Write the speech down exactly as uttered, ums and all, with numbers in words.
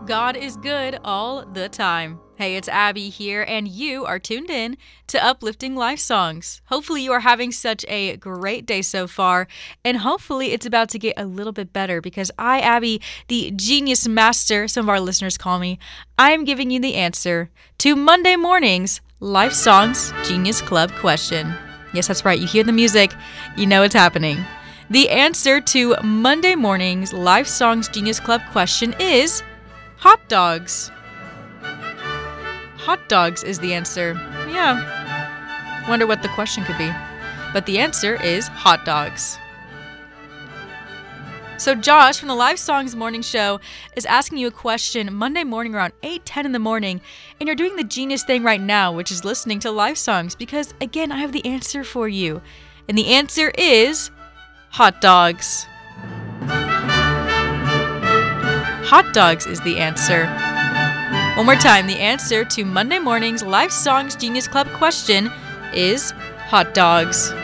God is good all the time. Hey, it's Abby here, and you are tuned in to Uplifting Life Songs. Hopefully, you are having such a great day so far, and hopefully, it's about to get a little bit better because I, Abby, the genius master, some of our listeners call me, I am giving you the answer to Monday morning's Life Songs Genius Club question. Yes, that's right. You hear the music, you know it's happening. The answer to Monday morning's Life Songs Genius Club question is hot dogs. Hot dogs is the answer. Yeah. Wonder what the question could be. But the answer is hot dogs. So Josh from the Live Songs Morning Show is asking you a question Monday morning around eight ten in the morning, and you're doing the genius thing right now, which is listening to live songs, because again, I have the answer for you. And the answer is hot dogs. Hot dogs is the answer. One more time, the answer to Monday morning's Live Songs Genius Club question is hot dogs.